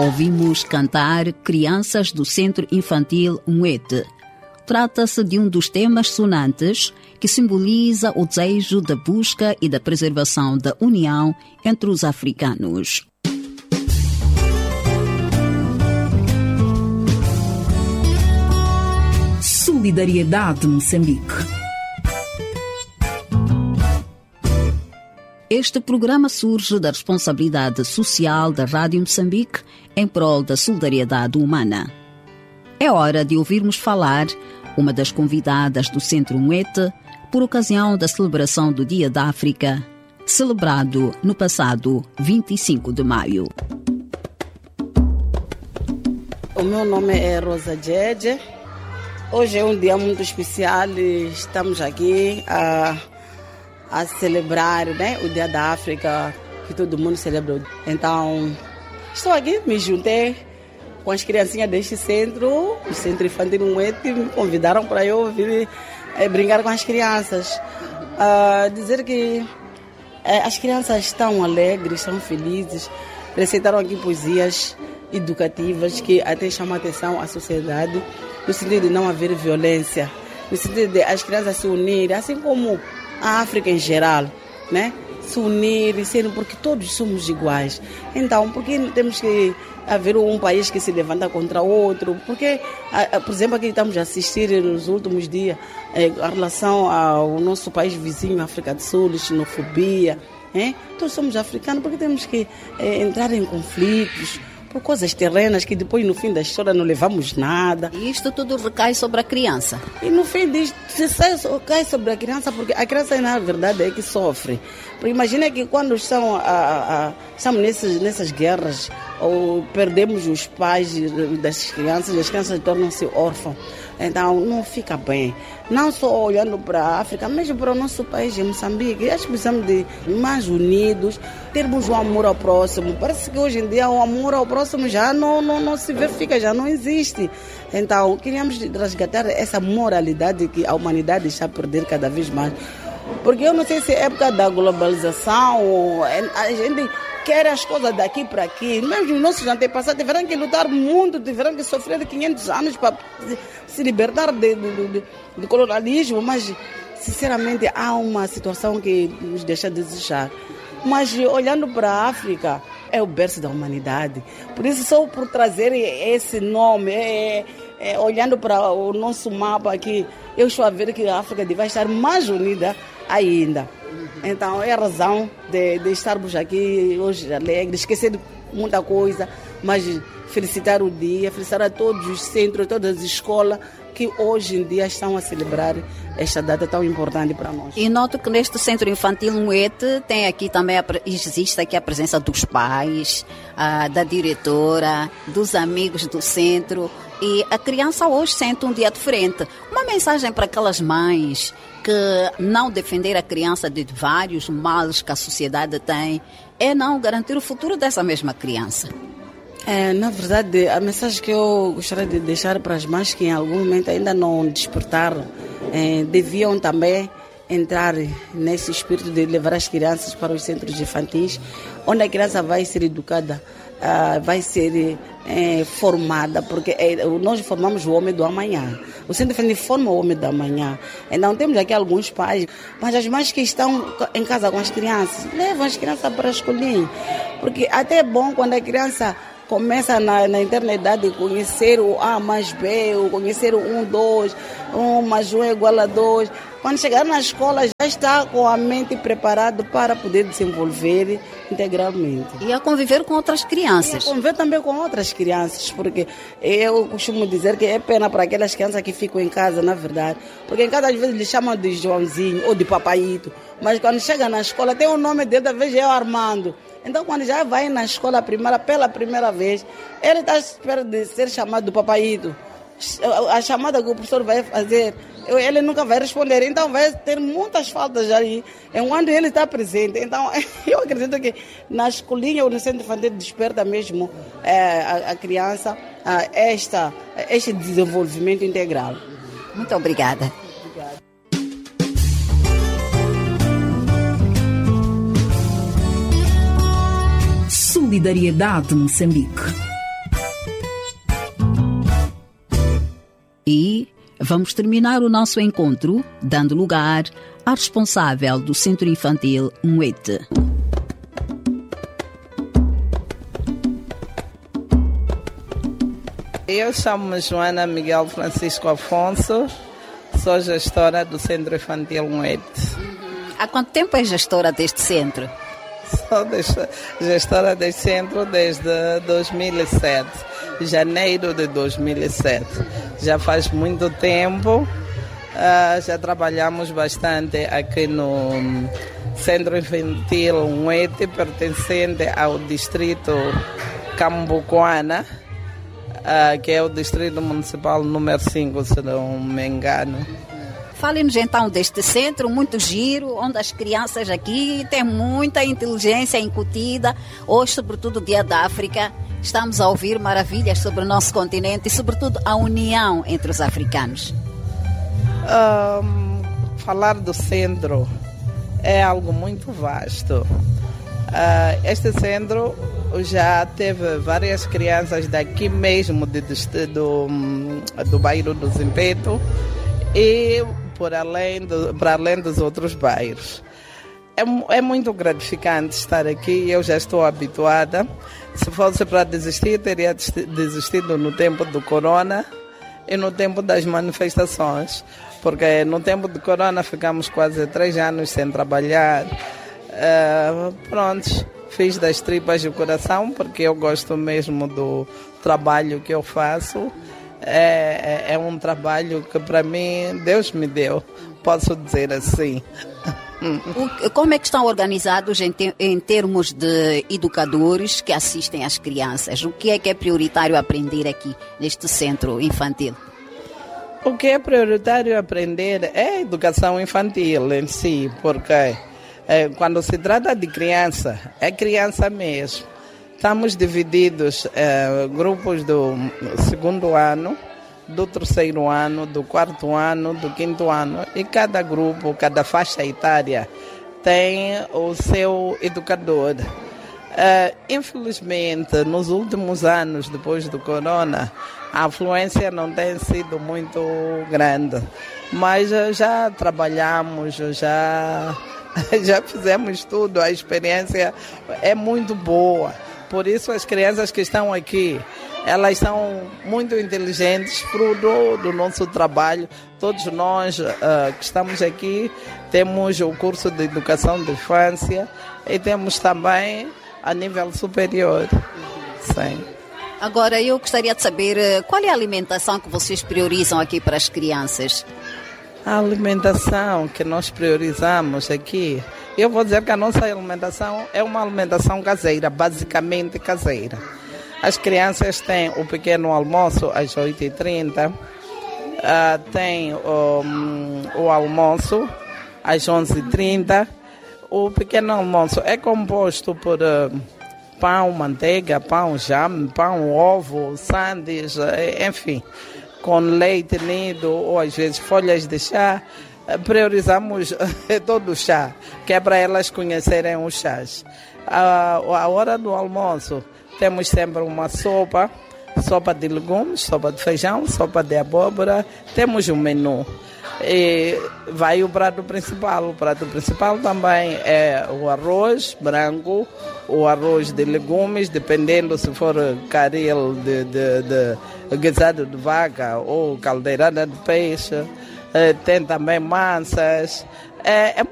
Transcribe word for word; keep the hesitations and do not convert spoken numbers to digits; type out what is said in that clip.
ouvimos cantar Crianças do Centro Infantil Umwete. Trata-se de um dos temas sonantes que simboliza o desejo da busca e da preservação da união entre os africanos. Solidariedade Moçambique. Este programa surge da responsabilidade social da Rádio Moçambique em prol da solidariedade humana. É hora de ouvirmos falar uma das convidadas do Centro Umwete por ocasião da celebração do Dia da África, celebrado no passado vinte e cinco de maio. O meu nome é Rosa Djeje. Hoje é um dia muito especial e estamos aqui a, a celebrar, né, o Dia da África, que todo mundo celebra. Então, estou aqui, me juntei com as criancinhas deste centro, o Centro Infantil Umwete, me convidaram para eu vir é, brincar com as crianças. Uh, dizer que é, as crianças estão alegres, estão felizes, recitaram aqui poesias educativas que até chamam a atenção à sociedade, no sentido de não haver violência, no sentido de as crianças se unirem, assim como a África em geral, né? Se unirem, serem, porque todos somos iguais. Então, por que temos que haver um país que se levanta contra outro? Porque, por exemplo, aqui estamos a assistir nos últimos dias em relação ao nosso país vizinho, África do Sul, xenofobia. Hein? Todos somos africanos, porque temos que é, entrar em conflitos por coisas terrenas que depois no fim da história não levamos nada. E isto tudo recai sobre a criança. E no fim disto, recai sobre a criança, porque a criança na verdade é que sofre. Porque imagina que quando estão, a, a, estamos nessas, nessas guerras, ou perdemos os pais das crianças, as crianças tornam-se órfãos. Então não fica bem. Não só olhando para a África, mesmo para o nosso país, em Moçambique. Acho que precisamos de mais unidos, termos um amor ao próximo. Parece que hoje em dia o amor ao próximo já não, não, não se verifica, já não existe. Então queríamos resgatar essa moralidade que a humanidade está a perder cada vez mais. Porque eu não sei se é época da globalização, a gente quer as coisas daqui para aqui. Mesmo os nossos antepassados tiveram que lutar muito, tiveram que sofrer quinhentos anos para se libertar de, de, de, de colonialismo, mas sinceramente há uma situação que nos deixa a desejar. Mas olhando para a África, é o berço da humanidade. Por isso, só por trazer esse nome, é, é, olhando para o nosso mapa aqui, eu estou a ver que a África deve estar mais unida ainda. Então é a razão de, de estarmos aqui hoje alegres, esquecer de muita coisa, mas felicitar o dia, felicitar a todos os centros, todas as escolas que hoje em dia estão a celebrar esta data tão importante para nós. E noto que neste Centro Infantil Umwete tem aqui também, a, existe aqui a presença dos pais, a, da diretora, dos amigos do centro, e a criança hoje sente um dia diferente. Uma mensagem para aquelas mães que não defender a criança de vários males que a sociedade tem é não garantir o futuro dessa mesma criança. É, na verdade, a mensagem que eu gostaria de deixar para as mães que em algum momento ainda não despertaram, é, deviam também entrar nesse espírito de levar as crianças para os centros infantis, onde a criança vai ser educada, uh, vai ser é, formada, porque é, nós formamos o homem do amanhã. O centro infantil forma o homem do amanhã. Então temos aqui alguns pais, mas as mães que estão em casa com as crianças, levam as crianças para a escolinha, porque até é bom quando a criança começa na, na internet a conhecer o A mais B, o conhecer o um, dois, um mais um é igual a dois. Quando chegar na escola já está com a mente preparada para poder desenvolver integralmente. E a conviver com outras crianças. E a conviver também com outras crianças, porque eu costumo dizer que é pena para aquelas crianças que ficam em casa, na verdade. Porque em casa às vezes eles chamam de Joãozinho ou de Papaito, mas quando chega na escola tem o nome dele, às vezes é o Armando. Então, quando já vai na escola primária pela primeira vez, ele está à espera de ser chamado de Papaito. A chamada que o professor vai fazer, ele nunca vai responder. Então, vai ter muitas faltas aí, enquanto ele está presente. Então, eu acredito que na escolinha ou no centro infantil desperta mesmo é, a, a criança a esta, este desenvolvimento integral. Muito obrigada. Solidariedade Moçambique. E vamos terminar o nosso encontro dando lugar à responsável do Centro Infantil Mwete. Eu chamo-me Joana Miguel Francisco Afonso, sou gestora do Centro Infantil Mwete. Há quanto tempo é gestora deste centro? Sou gestora deste centro desde dois mil e sete, janeiro de dois mil e sete. Já faz muito tempo, uh, já trabalhamos bastante aqui no Centro Infantil Mwete, pertencente ao distrito Cambucoana, uh, que é o distrito municipal número cinco, se não me engano. Fale-nos então deste centro muito giro, onde as crianças aqui têm muita inteligência incutida. Hoje, sobretudo, Dia da África, estamos a ouvir maravilhas sobre o nosso continente e, sobretudo, a união entre os africanos. Um, falar do centro é algo muito vasto. Uh, este centro já teve várias crianças daqui mesmo, de, de, do, do bairro do Zimpeto, e por além do, para além dos outros bairros. É, é muito gratificante estar aqui, eu já estou habituada. Se fosse para desistir, teria desistido no tempo do corona e no tempo das manifestações, porque no tempo do corona ficamos quase três anos sem trabalhar. Uh, pronto, fiz das tripas do coração, porque eu gosto mesmo do trabalho que eu faço. É, é, é um trabalho que para mim Deus me deu, posso dizer assim. O, como é que estão organizados em, te, em termos de educadores que assistem às crianças? O que é que é prioritário aprender aqui neste centro infantil? O que é prioritário aprender é a educação infantil em si, porque é, quando se trata de criança, é criança mesmo. Estamos divididos em grupos do segundo ano, do terceiro ano, do quarto ano, do quinto ano. E cada grupo, cada faixa etária tem o seu educador. Uh, infelizmente, nos últimos anos, depois do corona, a afluência não tem sido muito grande. Mas uh, já trabalhamos, já, já fizemos tudo, a experiência é muito boa. Por isso as crianças que estão aqui, elas são muito inteligentes, fruto do nosso trabalho. Todos nós uh, que estamos aqui temos o curso de educação de infância e temos também a nível superior. Sim. Agora eu gostaria de saber qual é a alimentação que vocês priorizam aqui para as crianças? A alimentação que nós priorizamos aqui, eu vou dizer que a nossa alimentação é uma alimentação caseira, basicamente caseira. As crianças têm o pequeno almoço às oito e trinta, uh, tem um, o almoço às onze e trinta. O pequeno almoço é composto por uh, pão, manteiga, pão, jam, pão, ovo, sandes, enfim, com leite nido ou às vezes folhas de chá. Priorizamos todo o chá, que é para elas conhecerem os chás. A, a hora do almoço temos sempre uma sopa, sopa de legumes, sopa de feijão, sopa de abóbora, temos um menu. E vai o prato principal. O prato principal também é o arroz branco, o arroz de legumes, dependendo se for caril de, de, de guisado de vaca ou caldeirada de peixe. Tem também massas. É, é